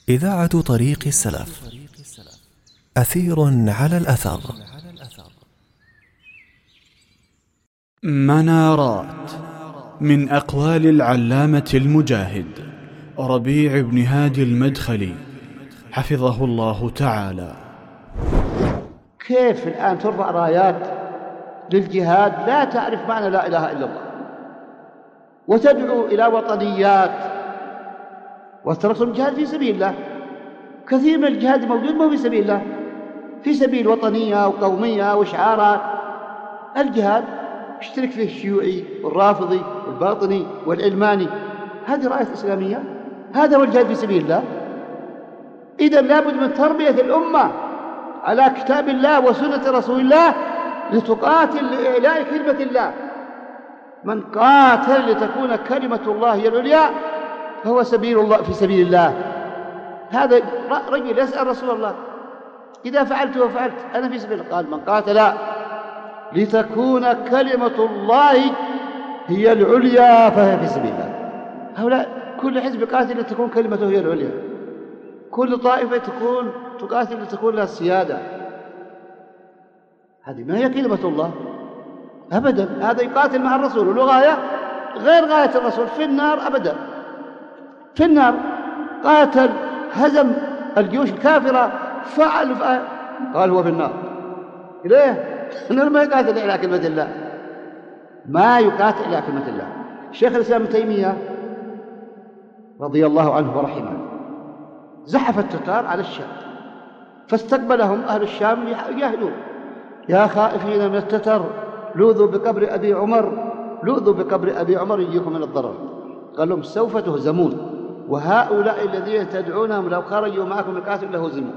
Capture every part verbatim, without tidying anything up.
إذاعة طريق السلف. أثير على الأثر. منارات من أقوال العلامة المجاهد ربيع بن هادي المدخلي حفظه الله تعالى. كيف الآن ترفع رايات للجهاد لا تعرف معنى لا إله إلا الله، وتدعو إلى وطنيات، وترسم الجهاد في سبيل الله. كثير من الجهاد موجود ما في سبيل الله، في سبيل وطنية وقومية وإشعارات. الجهاد اشترك فيه الشيوعي والرافضي والباطني والعلماني، هذه راية إسلامية؟ هذا هو الجهاد في سبيل الله. إذن لابد من تربية الأمة على كتاب الله وسنة رسول الله لتقاتل لإعلاء كلمة الله. من قاتل لتكون كلمة الله هي العليا فهو سبيل الله في سبيل الله. هذا رجل يسأل رسول الله: إذا فعلت وفعلت أنا في سبيل الله؟ قال: من قاتل لتكون كلمة الله هي العليا فهي في سبيل الله. هؤلاء كل حزب يقاتل لتكون كلمته هي العليا، كل طائفة تكون تقاتل لتكون لها السيادة. هذه ما هي كلمة الله أبدا. هذا يقاتل مع الرسول والغاية غير غاية الرسول، في النار أبدا، في النار. قاتل هزم الجيوش الكافرة، فعل فعل قال هو في النار. ليه؟ لأنه ما يقاتل إلى كلمة الله، ما يقاتل إلى كلمة الله. شيخ الإسلام ابن تيمية رضي الله عنه ورحمه زحف التتار على الشام، فاستقبلهم أهل الشام يجاهدون: يا خائفين من التتر لوذوا بقبر أبي عمر، لوذوا بقبر أبي عمر يجيكم من الضرر. قال لهم: سوف تهزمون، وهؤلاء الذين تدعونهم لو خرجوا معكم يقاتلوا لهزموا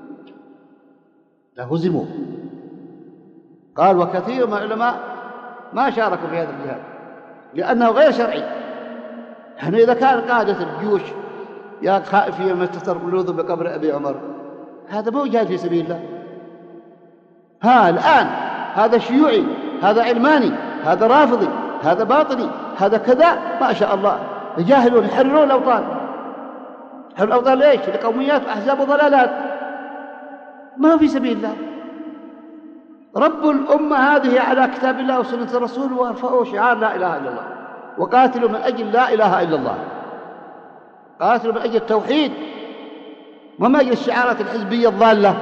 لهزموا. قال: وكثير من العلماء ما شاركوا في هذا الجهاد لأنه غير شرعي. يعني إذا كان قادة الجيوش يا خائفين من التتر لوذوا بقبر أبي عمر، هذا مو جهاد في سبيل الله. ها الآن هذا شيوعي، هذا علماني، هذا رافضي، هذا باطني، هذا كذا، ما شاء الله يجاهدون يحررون الأوطان. حرر الأوطان ليش؟ لقوميات وأحزاب وضلالات، ما في سبيل الله. رب الأمة هذه على كتاب الله وسنة الرسول، وارفعوا شعار لا إله إلا الله، وقاتلوا من أجل لا إله إلا الله، قاتلوا من أجل التوحيد وما أجل الشعارات الحزبية الضالة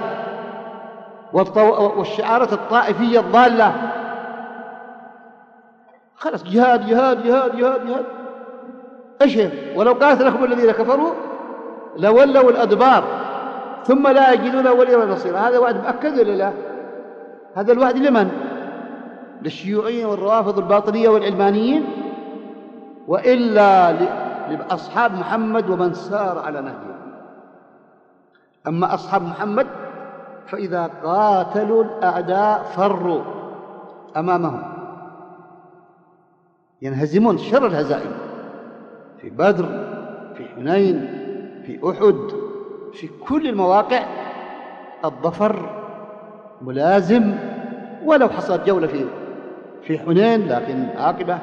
والشعارات الطائفية الضالة. خلاص جهاد جهاد جهاد جهاد جهاد. ايش؟ ولو قاتلكم الذين كفروا لولوا الأدبار ثم لا يجدون وليا ولا نصيرا. هذا وعد مؤكد ولا لا؟ هذا الوعد لمن؟ للشيوعيين والروافض الباطنية والعلمانيين، وإلا لأصحاب محمد ومن سار على نهجه. أما أصحاب محمد فإذا قاتلوا الأعداء فروا أمامهم، ينهزمون شر الهزائم في بدر، في حنين، في أحد، في كل المواقع الظفر ملازم. ولو حصلت جولة في في حنين لكن عاقبة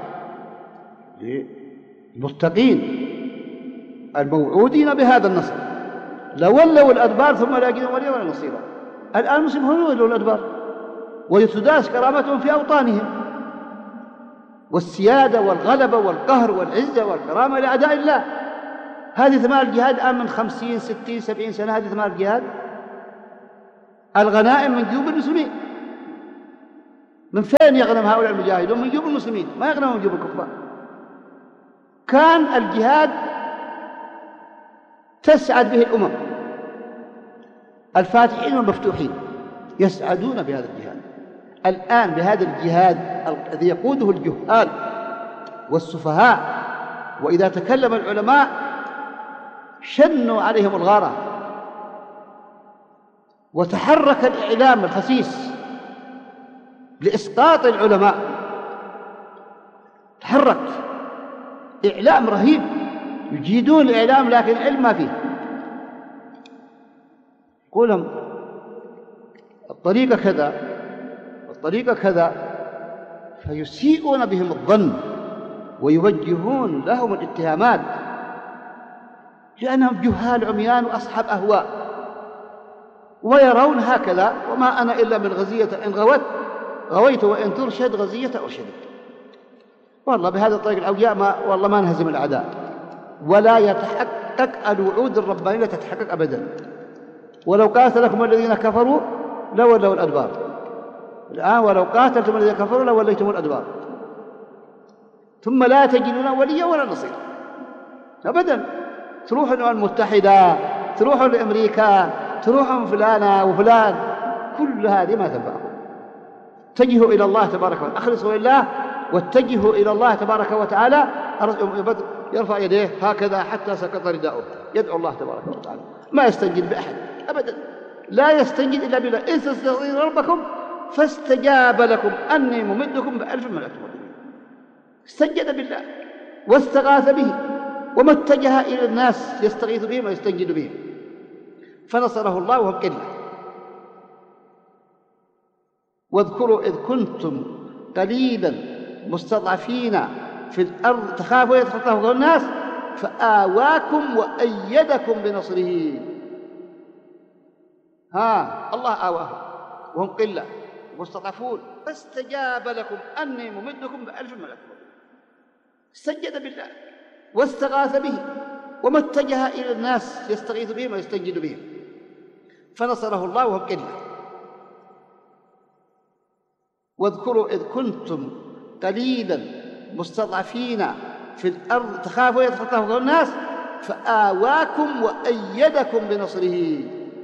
للمتقين الموعودين بهذا النصر. لولوا الأدبار ثم لا يجدون وليا ولا نصيرا. الآن المسلمون يولوا الأدبار ويتداس كرامتهم في أوطانهم، والسيادة والغلبة والقهر والعزة والكرامة لأعداء الله. هذه ثمار الجهاد الآن من خمسين ستين سبعين سنة. هذه ثمار الجهاد. الغنائم من جيوب المسلمين. من فين يغنم هؤلاء المجاهدون؟ من جيوب المسلمين، ما يغنمون من جيوب الكفار. كان الجهاد تسعد به الأمم، الفاتحين والمفتوحين يسعدون بهذا الجهاد. الآن بهذا الجهاد الذي يقوده الجهال والسفهاء، وإذا تكلم العلماء شنوا عليهم الغارة، وتحرك الإعلام الخسيس لإسقاط العلماء. تحرك إعلام رهيب، يجيدون الإعلام لكن علم ما فيه. يقولهم الطريقة كذا والطريقة كذا، فيسيئون بهم الظن ويوجهون لهم الاتهامات. لأنهم جهال عميان وأصحاب أهواء، ويرون هكذا: وما أنا إلا من غزية، إن غوت غويت وإن ترشد غزية أرشدت. والله بهذا الطريق الأولياء ما والله ما نهزم الأعداء، ولا يتحقق الوعود الربانية تتحقق أبدا. ولو قاتلكم الذين كفروا لولوا الأدبار. الآن ولو قاتلتم الذين كفروا لوليتم الأدبار، ثم لا تجدون وليا ولا نصيرا أبدا. تروحوا الأمم المتحدة، تروحوا لأمريكا، تروحوا فلانة وفلان، كل هذه ما تنفعكم. اتجهوا إلى الله تبارك وتعالى، أخلصوا لله واتجهوا إلى الله تبارك وتعالى. يرفع يديه هكذا حتى سقط رداؤه، يدعو الله تبارك وتعالى، ما يستنجد بأحد أبدا، لا يستنجد إلا بالله. إذ تستغيثون ربكم فاستجاب لكم أني ممدكم بألف من الملائكة. استنجد بالله واستغاث به، وما اتجه إلى الناس يستغيث بهم ويستنجد بهم، فنصره الله وهم قلة. واذكروا إذ كنتم قليلا مستضعفين في الأرض تخافوا يتخطفكم الناس فآواكم وأيدكم بنصره. ها الله آواهم وهم قلة مستضعفون، فاستجاب لكم أني ممدكم بألف من الملائكة. استنجد بالله واستغاث به، وما اتجه إلى الناس يستغيث بهم ويستنجد بهم، فنصره الله وهم قلة. واذكروا إذ كنتم قليلا مستضعفين في الأرض تخافوا يتخطفكم الناس فآواكم وأيدكم بنصره.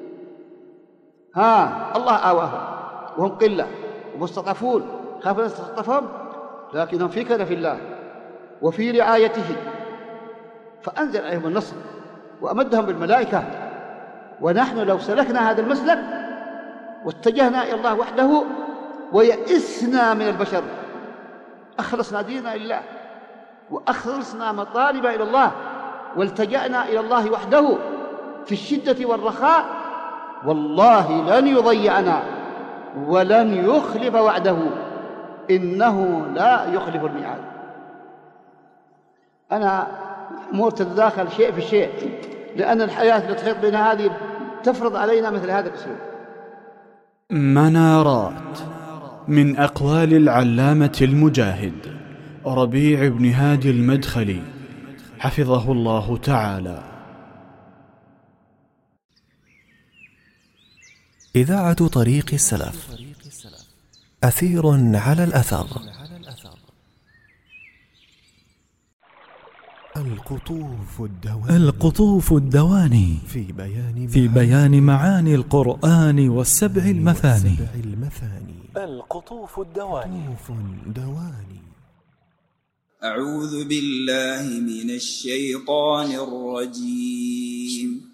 ها الله آواهم وهم قلة ومستضعفون، خافوا يتخطفهم لكنهم في كنف الله وفي رعايته، فأنزل عليهم النصر وأمدهم بالملائكة. ونحن لو سلكنا هذا المسلك واتجهنا إلى الله وحده ويئسنا من البشر، أخلصنا ديننا لله وأخلصنا مطالب إلى الله والتجأنا إلى الله وحده في الشدة والرخاء، والله لن يضيعنا ولن يخلف وعده، إنه لا يخلف الميعاد. أنا أمور تتداخل شيء في شيء، لأن الحياة التي تحيط بنا هذه تفرض علينا مثل هذا الأسلوب. منارات من أقوال العلامة المجاهد ربيع بن هادي المدخلي حفظه الله تعالى. إذاعة طريق السلف، أثير على الأثر. القطوف الدواني, القطوف الدواني في بيان, في بيان معاني القرآن والسبع المثاني. القطوف الدواني. دواني. أعوذ بالله من الشيطان الرجيم.